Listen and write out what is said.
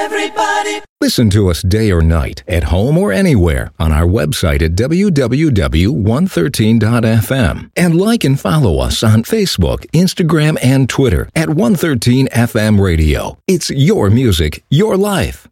everybody. Listen to us day or night, at home or anywhere, on our website at www.113.fm. And like and follow us on Facebook, Instagram, and Twitter at 113 FM Radio. It's your music, your life.